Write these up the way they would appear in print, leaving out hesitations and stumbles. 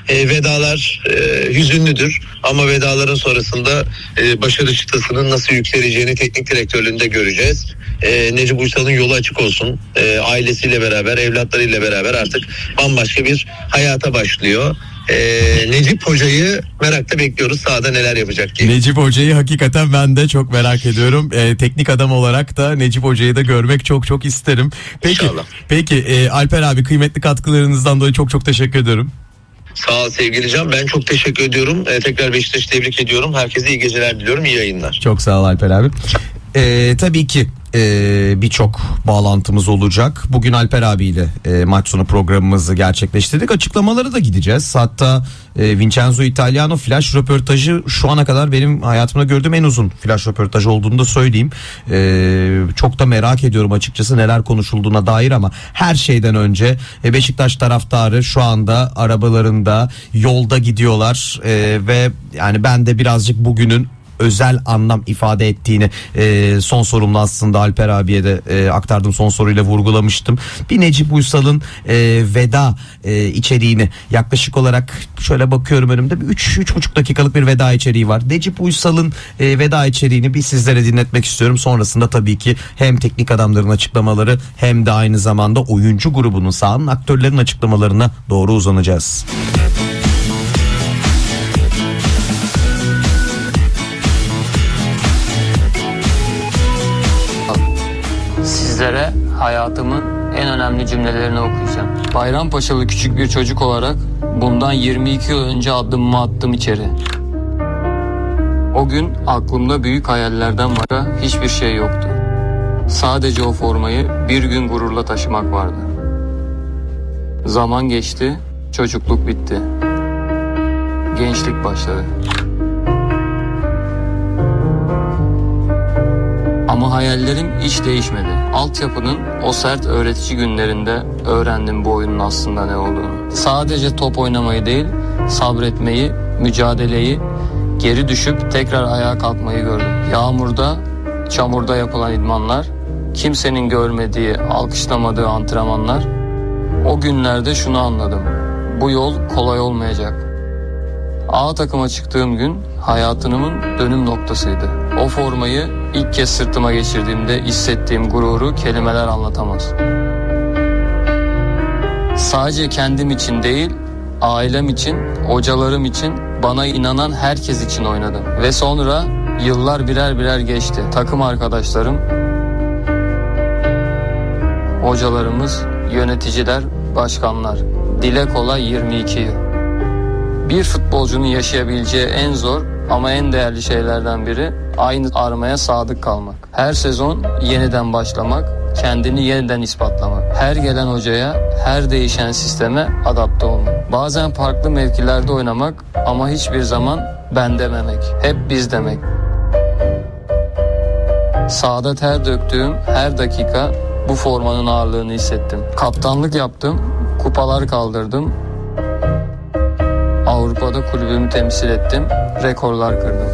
Vedalar hüzünlüdür ama vedaların sonrasında başarı çıtasının nasıl yükseleceğini teknik direktörlüğünde göreceğiz. Necip Uysal'ın yolu açık olsun. Ailesiyle beraber, evlatlarıyla beraber artık bambaşka bir hayata başlıyor. Necip Hoca'yı merakla bekliyoruz, sahada neler yapacak diye. Necip Hoca'yı hakikaten ben de çok merak ediyorum. Teknik adam olarak da Necip Hoca'yı da görmek çok isterim. Peki Alper abi, kıymetli katkılarınızdan dolayı çok teşekkür ediyorum. Sağ ol sevgili Can, ben çok teşekkür ediyorum. Tekrar Beşiktaş'ı tebrik ediyorum. Herkese iyi geceler diliyorum, iyi yayınlar. Çok sağ ol Alper abi. Tabii ki birçok bağlantımız olacak. Bugün Alper abiyle maç sonu programımızı gerçekleştirdik. Açıklamalara da gideceğiz. Hatta Vincenzo Italiano flash röportajı şu ana kadar benim hayatımda gördüğüm en uzun flash röportaj olduğunu da söyleyeyim. Çok da merak ediyorum açıkçası neler konuşulduğuna dair, ama her şeyden önce Beşiktaş taraftarı şu anda arabalarında yolda gidiyorlar ve yani ben de birazcık bugünün özel anlam ifade ettiğini son sorumda aslında Alper abiye de aktardığım son soruyla vurgulamıştım. Bir Necip Uysal'ın veda içeriğini yaklaşık olarak şöyle bakıyorum önümde 3,5 dakikalık bir veda içeriği var. Necip Uysal'ın veda içeriğini bir sizlere dinletmek istiyorum. Sonrasında tabii ki hem teknik adamların açıklamaları hem de aynı zamanda oyuncu grubunun, sahanın aktörlerin açıklamalarına doğru uzanacağız. Sizlere hayatımın en önemli cümlelerini okuyacağım. Bayrampaşalı küçük bir çocuk olarak bundan 22 yıl önce adımımı attım içeri. O gün aklımda büyük hayallerden başka hiçbir şey yoktu. Sadece o formayı bir gün gururla taşımak vardı. Zaman geçti, çocukluk bitti. Gençlik başladı. Ama hayallerim hiç değişmedi. Altyapının o sert öğretici günlerinde öğrendim bu oyunun aslında ne olduğunu. Sadece top oynamayı değil, sabretmeyi, mücadeleyi, geri düşüp tekrar ayağa kalkmayı gördüm. Yağmurda, çamurda yapılan idmanlar, kimsenin görmediği, alkışlamadığı antrenmanlar. O günlerde şunu anladım. Bu yol kolay olmayacak. A takıma çıktığım gün hayatımın dönüm noktasıydı. O formayı ilk kez sırtıma geçirdiğimde hissettiğim gururu kelimeler anlatamaz. Sadece kendim için değil, ailem için, hocalarım için, bana inanan herkes için oynadım. Ve sonra yıllar birer birer geçti. Takım arkadaşlarım, hocalarımız, yöneticiler, başkanlar. Dile kolay 22 yıl. Bir futbolcunun yaşayabileceği en zor ama en değerli şeylerden biri aynı armaya sadık kalmak. Her sezon yeniden başlamak, kendini yeniden ispatlamak. Her gelen hocaya, her değişen sisteme adapte olmak. Bazen farklı mevkilerde oynamak ama hiçbir zaman ben dememek. Hep biz demek. Sahada ter döktüğüm her dakika bu formanın ağırlığını hissettim. Kaptanlık yaptım, kupalar kaldırdım. Avrupa'da kulübümü temsil ettim, rekorlar kırdım.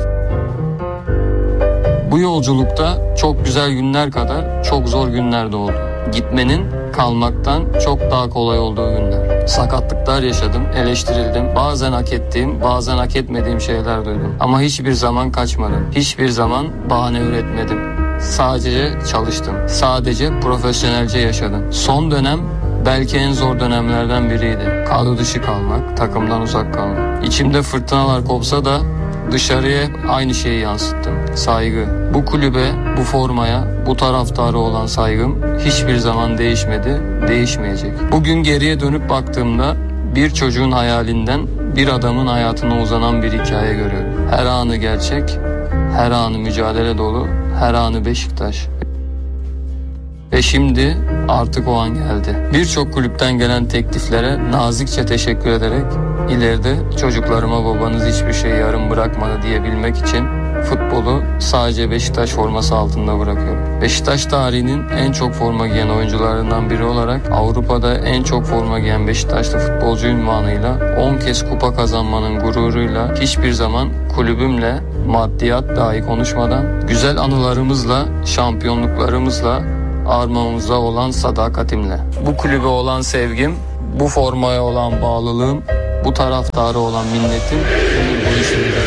Bu yolculukta çok güzel günler kadar çok zor günler de oldu. Gitmenin kalmaktan çok daha kolay olduğu günler. Sakatlıklar yaşadım, eleştirildim. Bazen hak ettiğim, bazen hak etmediğim şeyler duydum. Ama hiçbir zaman kaçmadım. Hiçbir zaman bahane üretmedim. Sadece çalıştım. Sadece profesyonelce yaşadım. Son dönem belki en zor dönemlerden biriydi. Kadro dışı kalmak, takımdan uzak kalmak. İçimde fırtınalar kopsa da dışarıya aynı şeyi yansıttım. Saygı. Bu kulübe, bu formaya, bu taraftara olan saygım hiçbir zaman değişmedi, değişmeyecek. Bugün geriye dönüp baktığımda bir çocuğun hayalinden bir adamın hayatına uzanan bir hikaye görüyorum. Her anı gerçek, her anı mücadele dolu, her anı Beşiktaş. Ve şimdi artık o an geldi. Birçok kulüpten gelen tekliflere nazikçe teşekkür ederek ileride çocuklarıma babanız hiçbir şeyi yarım bırakmadı diyebilmek için futbolu sadece Beşiktaş forması altında bırakıyorum. Beşiktaş tarihinin en çok forma giyen oyuncularından biri olarak Avrupa'da en çok forma giyen Beşiktaşlı futbolcu unvanıyla 10 kez kupa kazanmanın gururuyla hiçbir zaman kulübümle maddiyat dahi konuşmadan güzel anılarımızla, şampiyonluklarımızla, armağanımıza olan sadakatimle. Bu kulübe olan sevgim, bu formaya olan bağlılığım bu taraftarı olan minnetim ömür boyu sürecek.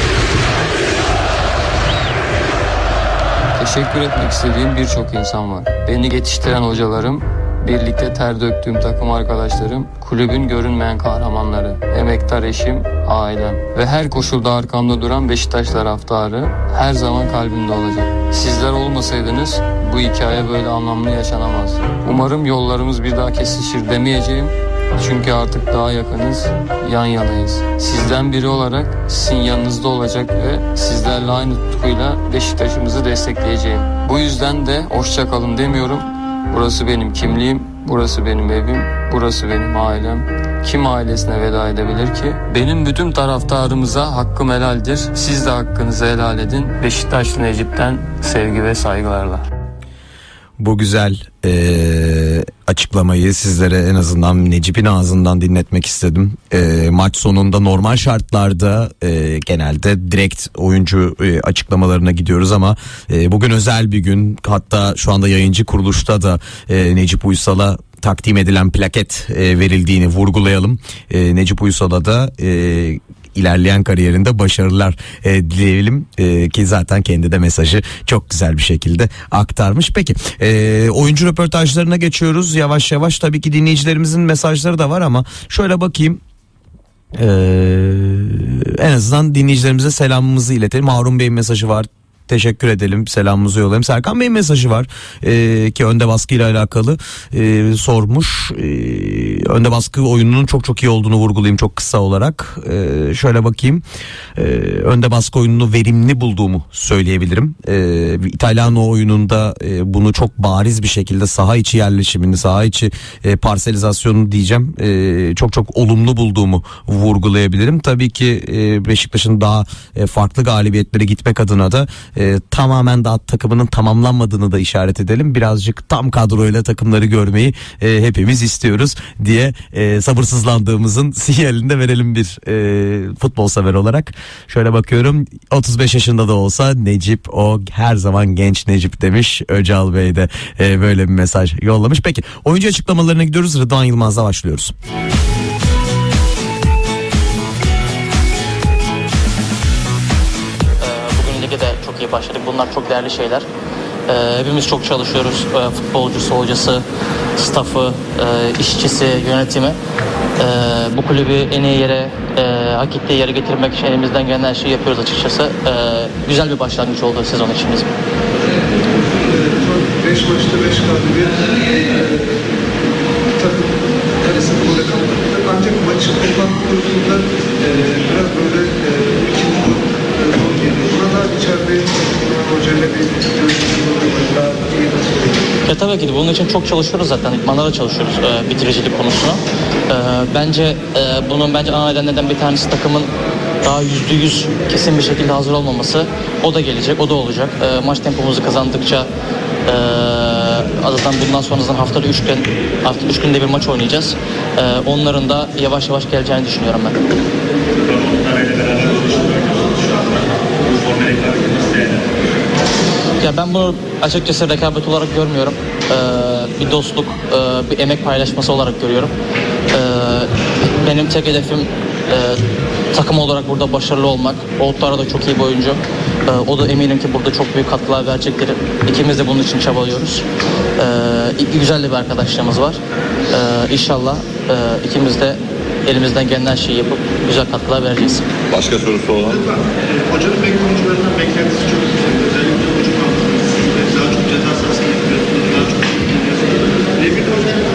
Teşekkür etmek istediğim birçok insan var. Beni yetiştiren hocalarım, birlikte ter döktüğüm takım arkadaşlarım, kulübün görünmeyen kahramanları, emektar eşim, ailem ve her koşulda arkamda duran Beşiktaş taraftarı her zaman kalbimde olacak. Sizler olmasaydınız bu hikaye böyle anlamlı yaşanamaz. Umarım yollarımız bir daha kesişir demeyeceğim. Çünkü artık daha yakınız, yan yanayız. Sizden biri olarak sizin yanınızda olacak ve sizlerle aynı tutkuyla Beşiktaş'ımızı destekleyeceğim. Bu yüzden de hoşça kalın demiyorum. Burası benim kimliğim, burası benim evim, burası benim ailem. Kim ailesine veda edebilir ki? Benim bütün taraftarımıza hakkım helaldir. Siz de hakkınızı helal edin. Beşiktaşlı Necip'ten sevgi ve saygılarla. Bu güzel açıklamayı sizlere en azından Necip'in ağzından dinletmek istedim. Maç sonunda normal şartlarda genelde direkt oyuncu açıklamalarına gidiyoruz ama bugün özel bir gün. Hatta şu anda yayıncı kuruluşta da Necip Uysal'a takdim edilen plaket verildiğini vurgulayalım. Necip Uysal'a da ilerleyen kariyerinde başarılar dileyelim ki zaten kendi de mesajı çok güzel bir şekilde aktarmış. Peki oyuncu röportajlarına geçiyoruz yavaş yavaş. Tabii ki dinleyicilerimizin mesajları da var ama şöyle bakayım. En azından dinleyicilerimize selamımızı iletelim. Harun Bey'in mesajı var. Teşekkür edelim, selamımızı yollayalım. Serkan Bey'in mesajı var ki önde baskıyla alakalı sormuş. Önde baskı oyununun çok iyi olduğunu vurgulayayım çok kısa olarak. Şöyle bakayım. Önde baskı oyununu verimli bulduğumu söyleyebilirim. İtalyan oyununda bunu çok bariz bir şekilde saha içi yerleşimini, saha içi parselizasyonu diyeceğim. Çok olumlu bulduğumu vurgulayabilirim. Tabii ki Beşiktaş'ın daha farklı galibiyetlere gitmek adına da tamamen daha takımının tamamlanmadığını da işaret edelim. Birazcık tam kadroyla takımları görmeyi hepimiz istiyoruz diye sabırsızlandığımızın sinyalini de verelim bir futbol sever olarak. Şöyle bakıyorum, 35 yaşında da olsa Necip o her zaman genç Necip demiş. Öcal Bey de böyle bir mesaj yollamış. Peki oyuncu açıklamalarına gidiyoruz. Rıdvan Yılmaz'la başlıyoruz. De çok iyi başladık. Bunlar çok değerli şeyler. Hepimiz çok çalışıyoruz. Futbolcusu, hocası, staffı, işçisi, yönetimi. Bu kulübü en iyi yere, hak ettiği yere getirmek için elimizden gelen her şeyi yapıyoruz açıkçası. Güzel bir başlangıç oldu sezon için bizim. 5 maçta 5 galibiyet. Takım kalesini gole kaptırdı. Ancak maçın kullanma konusunda biraz böyle ikinci tur zor geliyor. Burada içeride hocayla bir görüşümüz daha iyi nasıl? Tabii ki de bunun için çok çalışıyoruz zaten. İdmanla da çalışıyoruz bitiricilik konusuna. Bence bunun ana nedenlerden bir tanesi takımın daha %100 kesin bir şekilde hazır olmaması. O da gelecek, o da olacak. Maç tempomuzu kazandıkça zaten bundan sonrasından haftada 3 günde bir maç oynayacağız. Onların da yavaş yavaş geleceğini düşünüyorum ben. Ya ben bunu açıkçası rekabet olarak görmüyorum. Bir dostluk, bir emek paylaşması olarak görüyorum. Benim tek hedefim takım olarak burada başarılı olmak. Oğutlar da çok iyi bir oyuncu. O da eminim ki burada çok büyük katkılar verecektir. İkimiz de bunun için çabalıyoruz. Güzel de bir arkadaşlığımız var. İnşallah ikimiz de elimizden gelen her şeyi yapıp güzel katkılar vereceğiz. Başka sorusu olan? Hocanın oyuncularından beklentisi çok yüksek. Özellikle hücum anlamında daha çok ceza sahasını yapıyorsunuz, daha çok yapıyorsunuz. Emir Hoca'nın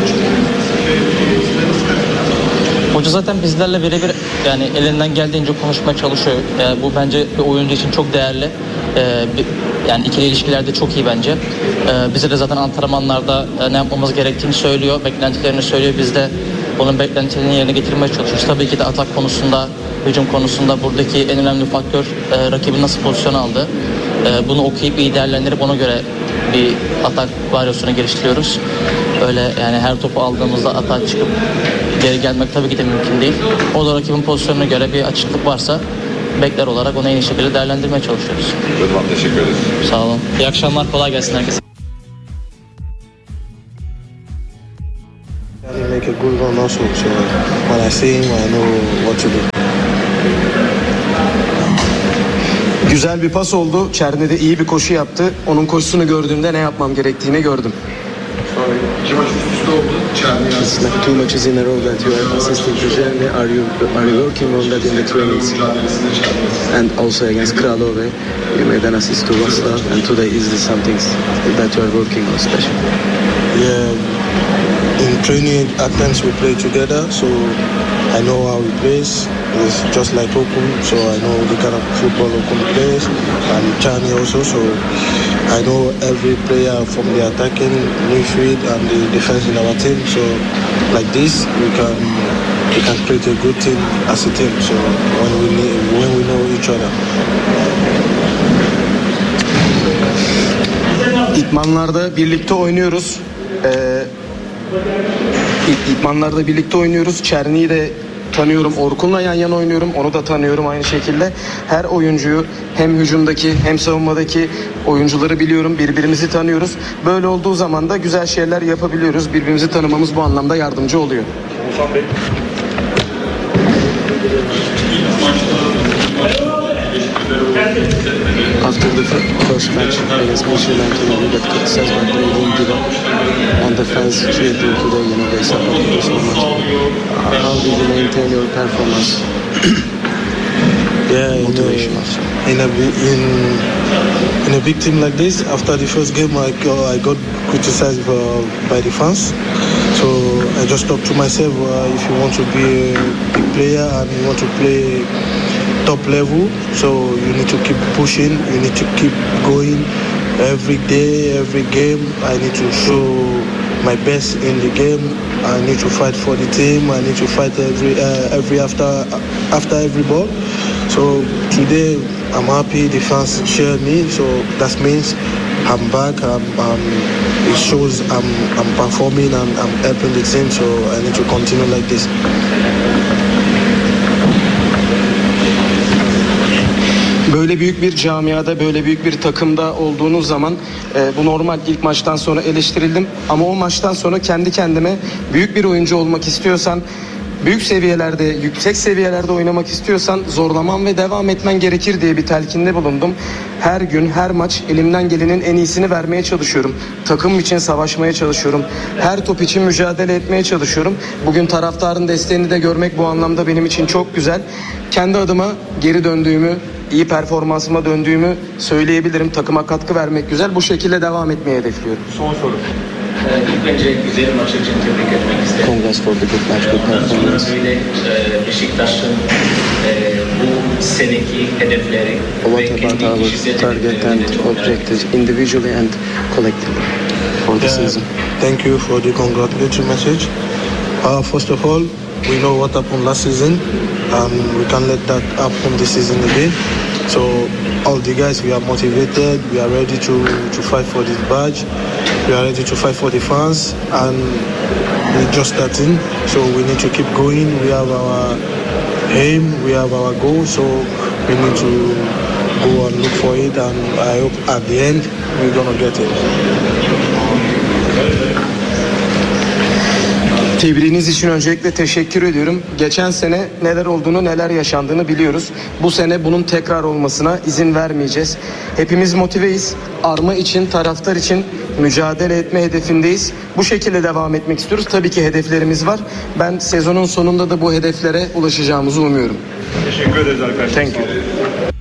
Hoca zaten bizlerle birebir yani elinden geldiğince konuşmaya çalışıyor. Bu bence bir oyuncu için çok değerli. Yani ikili ilişkilerde çok iyi bence. Bize de zaten antrenmanlarda ne yapmamız gerektiğini söylüyor, beklentilerini söylüyor. Biz de onun beklentilerini yerine getirmeye çalışıyoruz. Tabii ki de atak konusunda, hücum konusunda buradaki en önemli faktör rakibin nasıl pozisyon aldı. Bunu okuyup iyi değerlendirip ona göre bir atak varyasyonu geliştiriyoruz. Öyle yani her topu aldığımızda atağa çıkıp geri gelmek tabii ki de mümkün değil. O da rakibin pozisyonuna göre bir açıklık varsa bekler olarak onu en iyi şekilde değerlendirmeye çalışıyoruz. Rıdvan teşekkür ederiz. Sağ olun. İyi akşamlar, kolay gelsin herkese. going on also. So when I see him, I know what to do. Güzel bir pas oldu. Çerni de iyi bir koşu yaptı. Onun koşusunu gördüğümde ne yapmam gerektiğini gördüm. İki maç üst üste oldu. Çerni It's like 2 matches in a row that you are assisting to Czerny. Are you working on that in the trainings? mücadelesinde Çerni. And also against Kralove, you made an assist to Vaslav. And today is there something that you are working on special? Yeah, in training at times we play together, so I know how he plays. It's just like Okun, so I know the kind of football Okun plays, and Chani also, so I know every player from the attacking midfield and the defense in our team. So like this, we can create a good team as a team. So when we know each other. İdmanlarda birlikte oynuyoruz. İdmanlarda birlikte oynuyoruz. Çerni'yi de tanıyorum. Orkun'la yan yana oynuyorum. Onu da tanıyorum aynı şekilde. Her oyuncuyu hem hücumdaki hem savunmadaki oyuncuları biliyorum. Birbirimizi tanıyoruz. Böyle olduğu zaman da güzel şeyler yapabiliyoruz. Birbirimizi tanımamız bu anlamda yardımcı oluyor. After the first match against Michelin, we got criticized, but we didn't give up. And the fans cheered you today, they supported you so much. How did you maintain your performance? Yeah, motivation also. In a big team like this, after the first game, I got criticized by the fans. So I just talked to myself, if you want to be a big player and you want to play top level, so you need to keep pushing, you need to keep going every day, every game. I need to show my best in the game. I need to fight for the team. I need to fight every after every ball. So today I'm happy the fans cheer me, so that means I'm back. It shows I'm performing and I'm helping the team, so I need to continue like this. Böyle büyük bir camiada, böyle büyük bir takımda olduğunuz zaman bu normal, ilk maçtan sonra eleştirildim. Ama o maçtan sonra kendi kendime büyük bir oyuncu olmak istiyorsan, büyük seviyelerde, yüksek seviyelerde oynamak istiyorsan zorlaman ve devam etmen gerekir diye bir telkinde bulundum. Her gün, her maç elimden gelenin en iyisini vermeye çalışıyorum. Takım için savaşmaya çalışıyorum. Her top için mücadele etmeye çalışıyorum. Bugün taraftarın desteğini de görmek bu anlamda benim için çok güzel. Kendi adıma geri döndüğümü, iyi performansıma döndüğümü söyleyebilirim. Takıma katkı vermek güzel. Bu şekilde devam etmeyi hedefliyorum. Son soru. İlk önce güzel maç için tebrik etmek isterim. Congrats for the good match, good Ondan sonra performance. böyle Beşiktaş'ın bu seneki hedefleri ve What about kendi our kişisel target hedeflerini de and çok merak objectives individually and collectively for the season? Thank you for the congratulatory message. First of all, we know what happened last season, and we can't let that happen this season again. So all the guys, we are motivated. We are ready to fight for this badge. We are ready to fight for the fans, and we're just starting. So we need to keep going. We have our aim, we have our goal. So we need to go and look for it, and I hope at the end we're gonna get it. Tebriğiniz için öncelikle teşekkür ediyorum. Geçen sene neler olduğunu, neler yaşandığını biliyoruz. Bu sene bunun tekrar olmasına izin vermeyeceğiz. Hepimiz motiveyiz. Arma için, taraftar için mücadele etme hedefindeyiz. Bu şekilde devam etmek istiyoruz. Tabii ki hedeflerimiz var. Ben sezonun sonunda da bu hedeflere ulaşacağımızı umuyorum. Teşekkür ederiz arkadaşlar. Thank you.